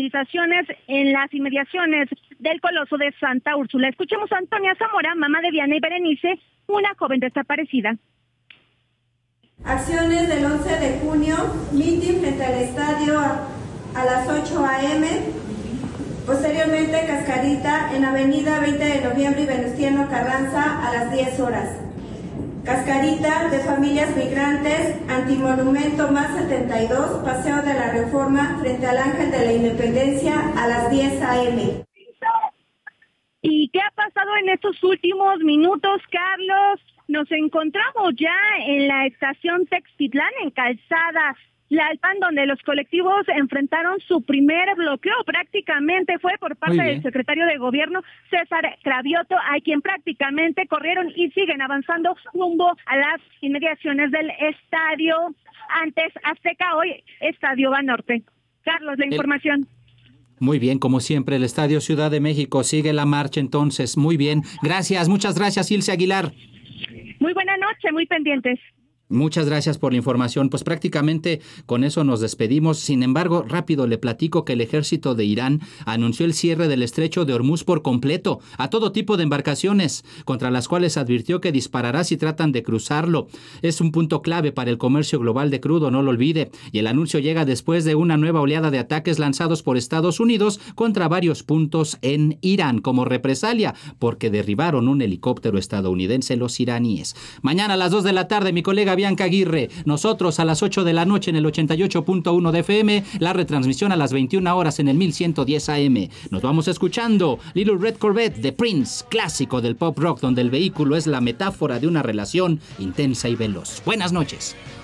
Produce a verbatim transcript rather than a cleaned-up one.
movilizaciones en las inmediaciones del Coloso de Santa Úrsula. Escuchemos a Antonia Zamora, mamá de Diana y Berenice, una joven desaparecida. Acciones del once de junio, mitin frente al estadio a, a las ocho a eme, posteriormente Cascarita en avenida veinte de noviembre y Venustiano Carranza a las diez horas. Cascarita de familias migrantes, antimonumento más setenta y dos, Paseo de la Reforma frente al Ángel de la Independencia a las diez a eme. ¿Y qué ha pasado en estos últimos minutos, Carlos? Nos encontramos ya en la estación Textitlán, en Calzada Tlalpan, donde los colectivos enfrentaron su primer bloqueo. Prácticamente fue por parte del secretario de Gobierno, César Cravioto, a quien prácticamente corrieron y siguen avanzando rumbo a las inmediaciones del estadio antes Azteca, hoy Estadio Banorte. Carlos, la información. El... Muy bien, como siempre, el Estadio Ciudad de México sigue la marcha entonces. Muy bien, gracias, muchas gracias, Ilse Aguilar. Muy buena noche, muy pendientes. Muchas gracias por la información. Pues prácticamente con eso nos despedimos. Sin embargo, rápido le platico que el ejército de Irán anunció el cierre del estrecho de Hormuz por completo a todo tipo de embarcaciones, contra las cuales advirtió que disparará si tratan de cruzarlo. Es un punto clave para el comercio global de crudo, no lo olvide. Y el anuncio llega después de una nueva oleada de ataques lanzados por Estados Unidos contra varios puntos en Irán como represalia, porque derribaron un helicóptero estadounidense los iraníes. Mañana a las dos de la tarde, mi colega Bianca Aguirre, nosotros a las ocho de la noche en el ochenta y ocho punto uno de F M, la retransmisión a las veintiuna horas en el mil ciento diez A M. Nos vamos escuchando Little Red Corvette de Prince, clásico del pop rock donde el vehículo es la metáfora de una relación intensa y veloz. Buenas noches.